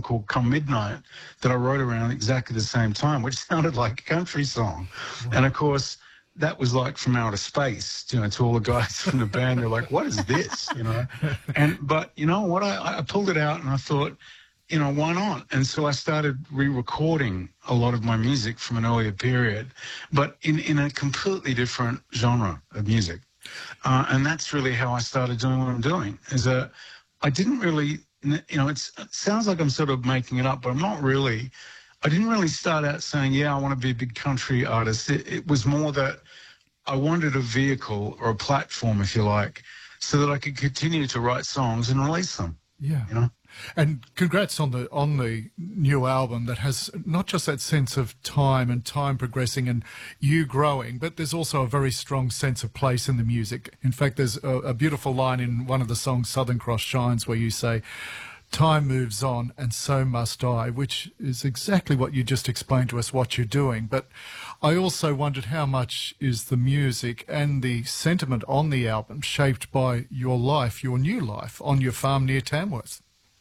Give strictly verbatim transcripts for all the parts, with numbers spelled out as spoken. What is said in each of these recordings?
called Come Midnight that I wrote around exactly the same time, which sounded like a country song. Wow. And of course, that was like from outer space, you know, to all the guys from the band. They're like, what is this, you know? And, but you know what, I, I pulled it out and I thought, you know, why not? And so I started re-recording a lot of my music from an earlier period, but in, in a completely different genre of music. Uh, and that's really how I started doing what I'm doing, is that I didn't really, you know, it's, it sounds like I'm sort of making it up, but I'm not really. I didn't really start out saying, yeah, I want to be a big country artist. It, it was more that I wanted a vehicle or a platform, if you like, so that I could continue to write songs and release them. Yeah. You know? And congrats on the on the new album that has not just that sense of time and time progressing and you growing, but there's also a very strong sense of place in the music. In fact, there's a, a beautiful line in one of the songs, Southern Cross Shines, where you say, time moves on and so must I, which is exactly what you just explained to us what you're doing. But I also wondered how much is the music and the sentiment on the album shaped by your life, your new life, on your farm near Tamworth?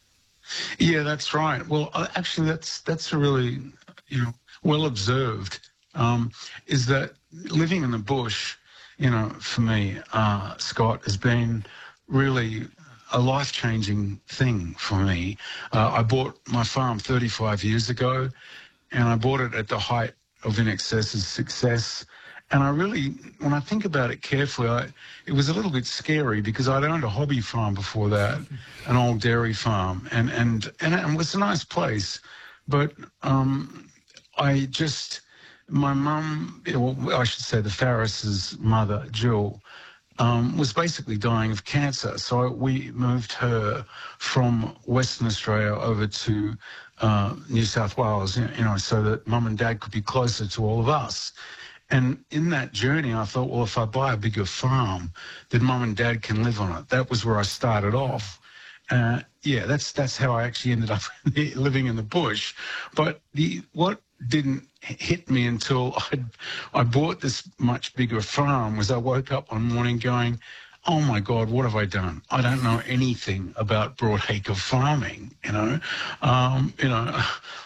Yeah, that's right. Well, uh, actually, that's that's a really, you know, well observed, um, is that living in the bush, you know, for me, uh, Scott, has been really a life-changing thing for me. Uh, I bought my farm thirty-five years ago, and I bought it at the height of I N X S's success. And I really, when I think about it carefully, I, it was a little bit scary because I'd owned a hobby farm before that, an old dairy farm, and and and it was a nice place, but um, I just, my mum, well, I should say the Farris's mother, Jill, Um, was basically dying of cancer. So we moved her from Western Australia over to uh, New South Wales, you know, so that Mum and Dad could be closer to all of us. And in that journey, I thought, well, if I buy a bigger farm, then Mum and Dad can live on it. That was where I started off. Uh, yeah, that's that's how I actually ended up living in the bush. But the what didn't hit me until I'd, I bought this much bigger farm was I woke up one morning going, oh my God, what have I done? I don't know anything about broadacre farming, you know, um, you know,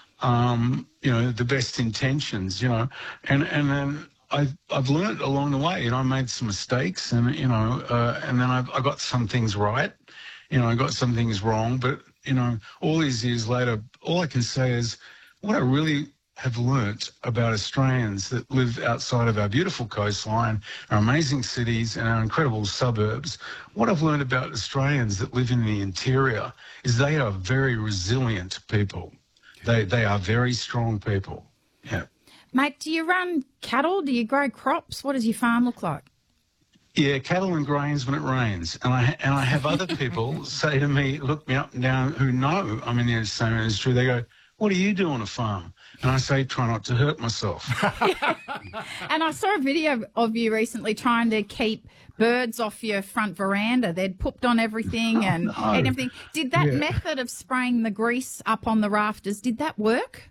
um, you know, the best intentions, you know, and, and then I've, I've learned along the way, you know, I made some mistakes and, you know, uh, and then I've, I got some things right, you know, I got some things wrong, but, you know, all these years later, all I can say is what I really have learnt about Australians that live outside of our beautiful coastline, our amazing cities and our incredible suburbs. What I've learned about Australians that live in the interior is they are very resilient people. They, they are very strong people. Yeah. Mate, do you run cattle? Do you grow crops? What does your farm look like? Yeah, cattle and grains when it rains. And I and I have other people say to me, look me up and down, who know I'm in the same industry. They go, what do you do on a farm? And I say, try not to hurt myself. And I saw a video of you recently trying to keep birds off your front veranda. They'd pooped on everything and, oh, no. and everything. Did that Yeah. method of spraying the grease up on the rafters, did that work?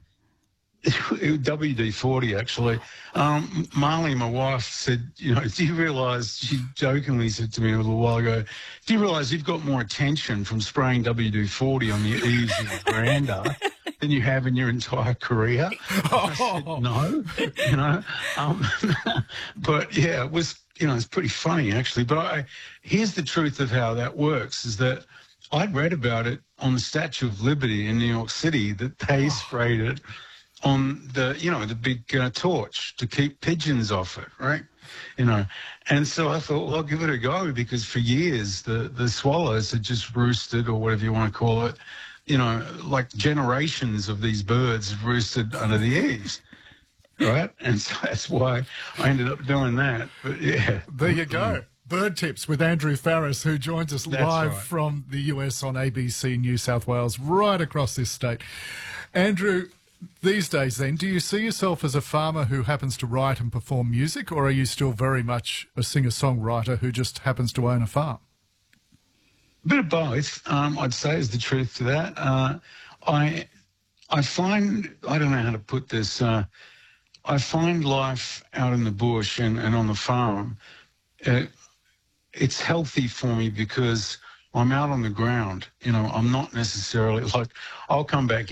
W D forty, actually. Um, Marley, my wife, said, you know, do you realise, she jokingly said to me a little while ago, do you realise you've got more attention from spraying W D forty on the eaves of the veranda than you have in your entire career? I said, no, you know. Um, but, yeah, it was, you know, it's pretty funny, actually. But I, here's the truth of how that works, is that I'd read about it on the Statue of Liberty in New York City, that they sprayed it on the, you know, the big uh, torch to keep pigeons off it, right? You know, and so I thought, well, I'll give it a go, because for years the, the swallows had just roosted, or whatever you want to call it, you know, like generations of these birds had roosted under the eaves, right? And so that's why I ended up doing that. But yeah. There you go. Bird Tips with Andrew Farris, who joins us That's live right. from the U S on A B C New South Wales, right across this state. Andrew, these days then, do you see yourself as a farmer who happens to write and perform music, or are you still very much a singer-songwriter who just happens to own a farm? A bit of both, um, I'd say, is the truth to that. Uh, I I find, I don't know how to put this, uh, I find life out in the bush and, and on the farm, uh, it's healthy for me because I'm out on the ground. You know, I'm not necessarily like, I'll come back